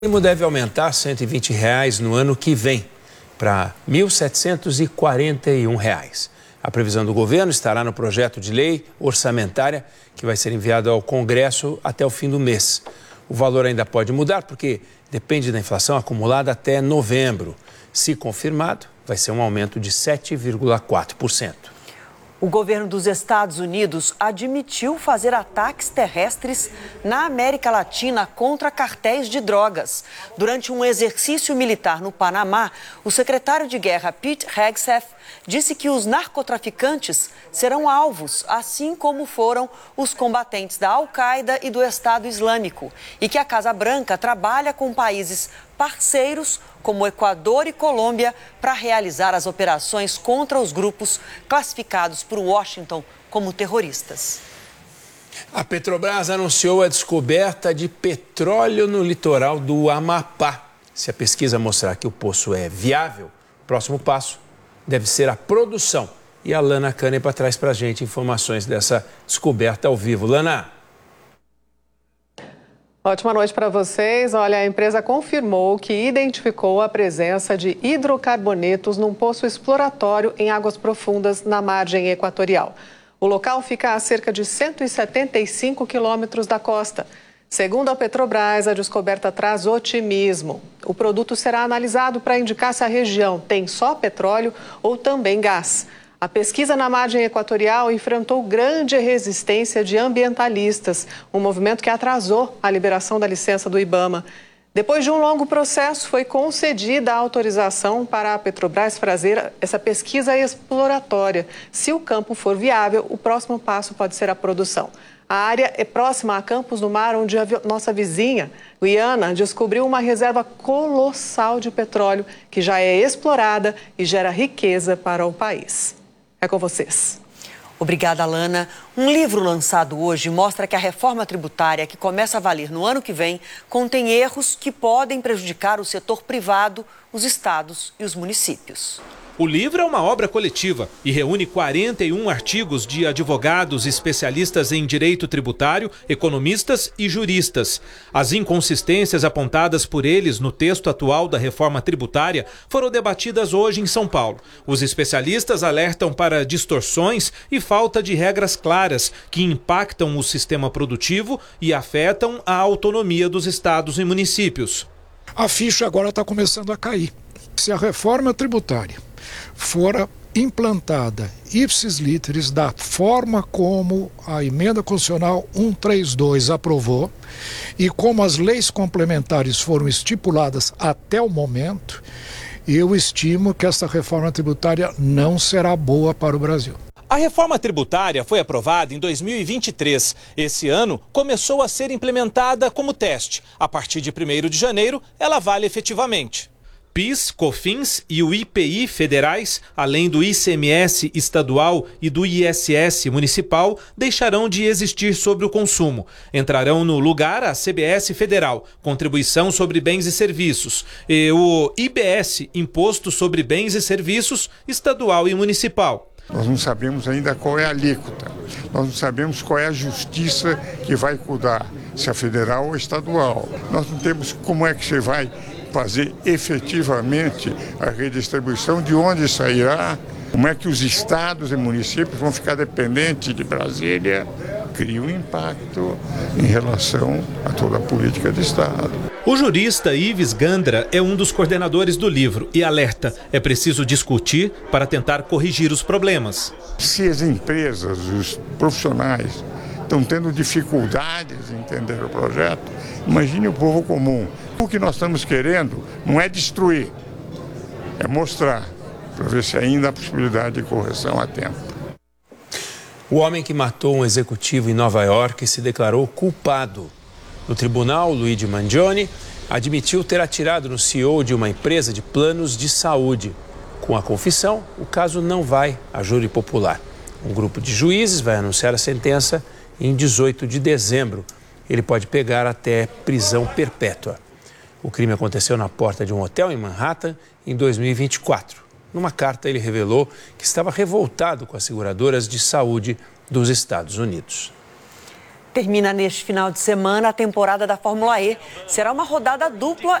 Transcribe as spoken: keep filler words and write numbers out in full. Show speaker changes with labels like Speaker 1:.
Speaker 1: O mínimo deve aumentar cento e vinte reais no ano que vem, para mil setecentos e quarenta e um reais. A previsão do governo estará no projeto de lei orçamentária que vai ser enviado ao Congresso até o fim do mês. O valor ainda pode mudar porque depende da inflação acumulada até novembro. Se confirmado, vai ser um aumento de sete vírgula quatro por cento.
Speaker 2: O governo dos Estados Unidos admitiu fazer ataques terrestres na América Latina contra cartéis de drogas. Durante um exercício militar no Panamá, o secretário de Guerra Pete Hegseth disse que os narcotraficantes serão alvos, assim como foram os combatentes da Al-Qaeda e do Estado Islâmico, e que a Casa Branca trabalha com países parceiros como Equador e Colômbia para realizar as operações contra os grupos classificados por Washington como terroristas.
Speaker 1: A Petrobras anunciou a descoberta de petróleo no litoral do Amapá. Se a pesquisa mostrar que o poço é viável, o próximo passo deve ser a produção. E a Lana Canepa traz para a gente informações dessa descoberta ao vivo. Lana.
Speaker 3: Ótima noite para vocês. Olha, a empresa confirmou que identificou a presença de hidrocarbonetos num poço exploratório em águas profundas na margem equatorial. O local fica a cerca de cento e setenta e cinco quilômetros da costa. Segundo a Petrobras, a descoberta traz otimismo. O produto será analisado para indicar se a região tem só petróleo ou também gás. A pesquisa na margem equatorial enfrentou grande resistência de ambientalistas, um movimento que atrasou a liberação da licença do IBAMA. Depois de um longo processo, foi concedida a autorização para a Petrobras fazer essa pesquisa exploratória. Se o campo for viável, o próximo passo pode ser a produção. A área é próxima a Campos do Mar, onde a nossa vizinha, Guiana, descobriu uma reserva colossal de petróleo que já é explorada e gera riqueza para o país. É com vocês.
Speaker 2: Obrigada, Lana. Um livro lançado hoje mostra que a reforma tributária, que começa a valer no ano que vem, contém erros que podem prejudicar o setor privado, os estados e os municípios.
Speaker 4: O livro é uma obra coletiva e reúne quarenta e um artigos de advogados especialistas em direito tributário, economistas e juristas. As inconsistências apontadas por eles no texto atual da reforma tributária foram debatidas hoje em São Paulo. Os especialistas alertam para distorções e falta de regras claras que impactam o sistema produtivo e afetam a autonomia dos estados e municípios.
Speaker 5: A ficha agora está começando a cair. Se a reforma tributária fora implantada ipsis literis da forma como a emenda constitucional cento e trinta e dois aprovou e como as leis complementares foram estipuladas até o momento, eu estimo que essa reforma tributária não será boa para o Brasil.
Speaker 4: A reforma tributária foi aprovada em dois mil e vinte e três. Esse ano começou a ser implementada como teste. A partir de primeiro de janeiro, ela vale efetivamente. PIS, COFINS e o I P I federais, além do I C M S estadual e do I S S municipal, deixarão de existir sobre o consumo. Entrarão no lugar a C B S federal, Contribuição sobre Bens e Serviços, e o I B S, Imposto sobre Bens e Serviços, estadual e municipal.
Speaker 6: Nós não sabemos ainda qual é a alíquota, nós não sabemos qual é a justiça que vai cuidar, se é federal ou estadual. Nós não temos como é que você vai fazer efetivamente a redistribuição, de onde sairá, como é que os estados e municípios vão ficar dependentes de Brasília, cria um impacto em relação a toda a política de Estado.
Speaker 4: O jurista Ives Gandra é um dos coordenadores do livro e alerta, é preciso discutir para tentar corrigir os problemas.
Speaker 6: Se as empresas, os profissionais estão tendo dificuldades em entender o projeto, imagine o povo comum. O que nós estamos querendo não é destruir, é mostrar, para ver se ainda há possibilidade de correção a tempo.
Speaker 1: O homem que matou um executivo em Nova York se declarou culpado. No tribunal, Luigi Mangione admitiu ter atirado no C E O de uma empresa de planos de saúde. Com a confissão, o caso não vai a júri popular. Um grupo de juízes vai anunciar a sentença em dezoito de dezembro. Ele pode pegar até prisão perpétua. O crime aconteceu na porta de um hotel em Manhattan em dois mil e vinte e quatro. Numa carta, ele revelou que estava revoltado com as seguradoras de saúde dos Estados Unidos.
Speaker 2: Termina neste final de semana a temporada da Fórmula E. Será uma rodada dupla